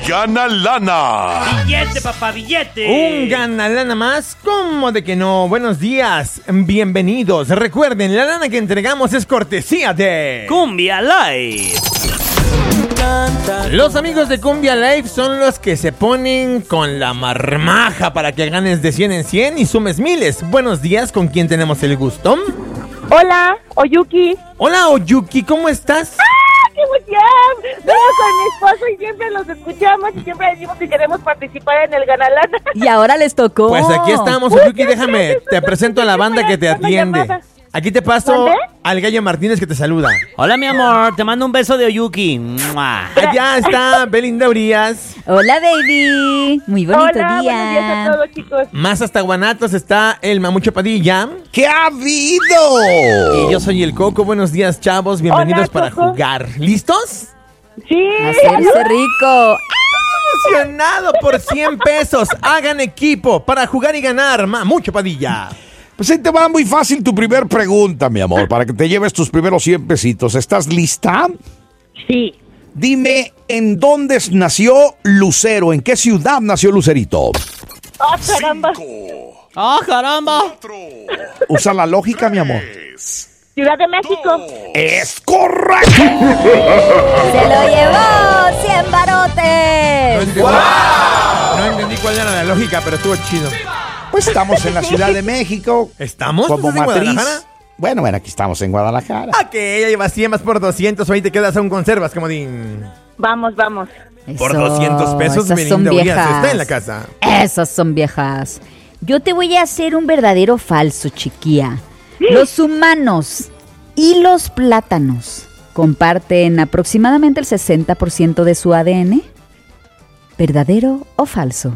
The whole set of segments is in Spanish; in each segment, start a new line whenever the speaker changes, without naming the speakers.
Gana Lana.
Billete, papá, billete.
Un Gana Lana más, ¿cómo de que no? Buenos días, bienvenidos. Recuerden, la lana que entregamos es cortesía de
Cumbia Live.
Los amigos de Cumbia Live son los que se ponen con la marmaja para que ganes de 100 en 100 y sumes miles. Buenos días, ¿con quién tenemos el gusto?
Hola, Oyuki.
Hola, Oyuki, ¿cómo estás?
¡Qué emoción! Vengo con mi esposo y siempre los escuchamos y siempre decimos que queremos participar en el Ganalana.
Y ahora les tocó.
Pues aquí estamos, Oyuki, déjame, te presento a la banda que te atiende. Aquí te paso
¿Dónde?
al Gallo Martínez que te saluda.
Hola, mi amor, te mando un beso de Oyuki. ¡Mua!
Allá está Belinda Urias.
Hola, baby. Muy bonito
Hola, buenos días a
día.
todos, chicos.
Más hasta Guanatos está el Mamucho Padilla.
¿Qué ha habido?
Y yo soy el Coco. Buenos días, chavos. Bienvenidos
Hola,
para
Coco.
jugar. ¿Listos?
Sí.
Hacerse rico.
Emocionado por 100 pesos. Hagan equipo para jugar y ganar. Mamucho Padilla.
Pues ahí te va muy fácil tu primer pregunta, mi amor, para que te lleves tus primeros 100 pesitos. ¿Estás lista?
Sí.
Dime, ¿en dónde nació Lucero? ¿En qué ciudad nació Lucerito?
¡Oh, caramba!
¡Ah, caramba!
Usa la lógica, mi amor.
Ciudad de México.
¡Es correcto!
Se lo llevó 100 barotes.
No entendí cuál era la lógica, pero estuvo chido.
Pues estamos en la Ciudad de México.
¿Estamos?
Como
¿Estás en
matriz.
Guadalajara?
Bueno, aquí estamos en Guadalajara.
Ok, ya llevas 100 más por 200. Hoy te quedas aún conservas, comodín.
Vamos.
Por
Eso,
200 pesos,
esas son
Belinda Urias
viejas.
está en la casa.
Esas son viejas. Yo te voy a hacer un verdadero falso, chiquilla. Los humanos y los plátanos comparten aproximadamente el 60% de su ADN. ¿Verdadero o falso?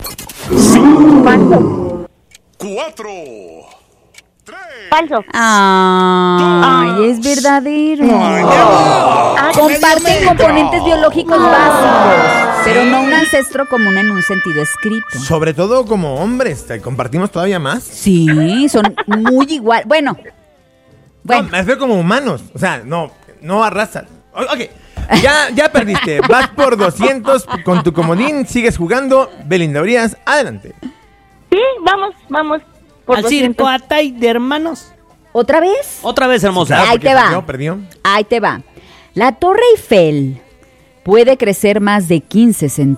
Falso.
4.
Falso.
Ay, es verdadero.
Ah,
Comparten componentes biológicos básicos, pero no un ancestro común en un sentido escrito.
Sobre todo como hombres, ¿te compartimos todavía más?
Sí, son muy igual. Bueno,
No, me refiero como humanos. O sea, no arrasas. Ok, ya perdiste. Vas por 200 con tu comodín, sigues jugando. Belinda Urias, adelante.
sí, vamos. Por
Al
200.
circo Atay de hermanos.
¿otra vez?
Otra vez, hermosa.
Ahí
porque
te va.
Perdió.
Ahí te va. La Torre Eiffel puede crecer más de 15